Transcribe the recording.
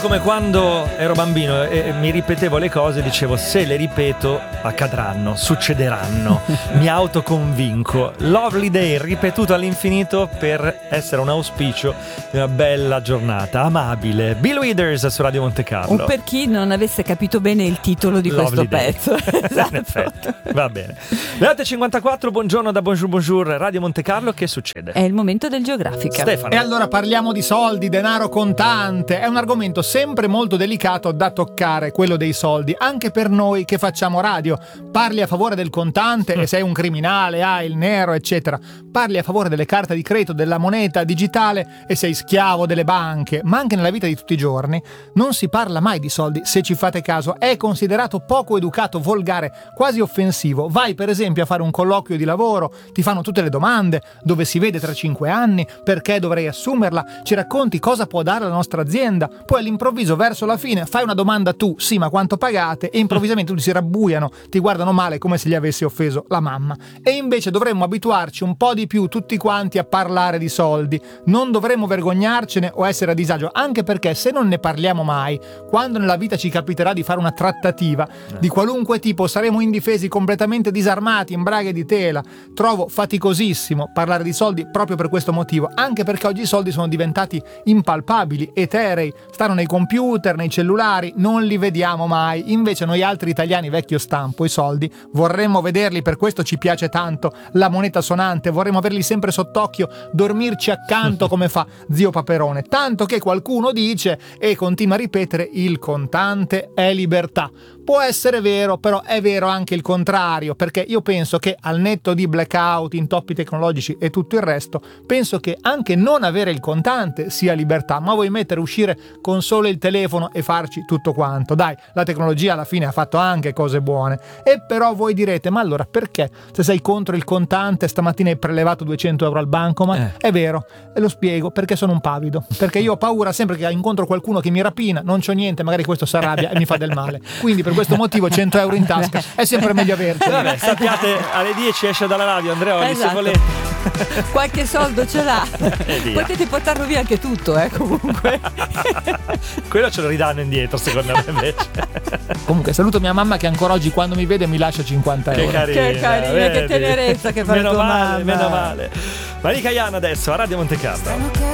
Come quando ero bambino e mi ripetevo le cose, dicevo: se le ripeto accadranno, succederanno, mi autoconvinco. Lovely Day ripetuto all'infinito per essere un auspicio di una bella giornata amabile. Bill Withers su Radio Monte Carlo. O per chi non avesse capito bene il titolo di Lovely questo pezzo. Esatto. In effetti, va bene. Le 8.54, buongiorno da Bonjour Radio Monte Carlo. Che succede? È il momento del Geografica. Stefano. E allora parliamo di soldi, denaro contante. È un argomento sempre molto delicato da toccare, quello dei soldi, anche per noi che facciamo radio. Parli a favore del contante e sei un criminale, hai il nero, eccetera. Parli a favore delle carte di credito, della moneta digitale e sei schiavo delle banche. Ma anche nella vita di tutti i giorni non si parla mai di soldi, se ci fate caso. È considerato poco educato, volgare, quasi offensivo. Vai per esempio a fare un colloquio di lavoro, ti fanno tutte le domande: dove si vede tra 5 anni, perché dovrei assumerla, ci racconti cosa può dare la nostra azienda, poi all'improvviso verso la fine fai una domanda tu: sì, ma quanto pagate? E improvvisamente tutti si rabbuiano, ti guardano male come se gli avessi offeso la mamma. E invece dovremmo abituarci un po' di più tutti quanti a parlare di soldi. Non dovremmo vergognarcene o essere a disagio, anche perché se non ne parliamo mai, quando nella vita ci capiterà di fare una trattativa di qualunque tipo, saremo indifesi, completamente disarmati, in braghe di tela. Trovo faticosissimo parlare di soldi proprio per questo motivo, anche perché oggi i soldi sono diventati impalpabili, eterei, stanno nei computer, nei cellulari, non li vediamo mai. Invece noi altri italiani vecchio stampo, i soldi, vorremmo vederli, per questo ci piace tanto la moneta sonante, vorremmo averli sempre sott'occhio, dormirci accanto come fa zio Paperone, tanto che qualcuno dice e continua a ripetere: il contante è libertà. Può essere vero, però è vero anche il contrario, perché io penso che al netto di blackout, intoppi tecnologici e tutto il resto, penso che anche non avere il contante sia libertà. Ma vuoi mettere, uscire con solo il telefono e farci tutto quanto? Dai, la tecnologia alla fine ha fatto anche cose buone. E però voi direte: ma allora perché, se sei contro il contante, stamattina hai prelevato 200 euro al bancomat? È vero, e lo spiego: perché sono un pavido, perché io ho paura sempre che incontro qualcuno che mi rapina, non c'ho niente, magari questo si arrabbia e mi fa del male, quindi per questo motivo 100 euro in tasca è sempre meglio averci. Vabbè, sappiate, alle 10 esce dalla radio Andreoli, Esatto. se volete. Qualche soldo ce l'ha. Potete portarlo via anche tutto, comunque. Quello ce lo ridanno indietro, secondo me, invece. Comunque saluto mia mamma che ancora oggi quando mi vede mi lascia 50 euro. Che carina, Che carina, che tenerezza che fa meno tua male, mamma. meno male. Malika Yan adesso a Radio Monte Carlo.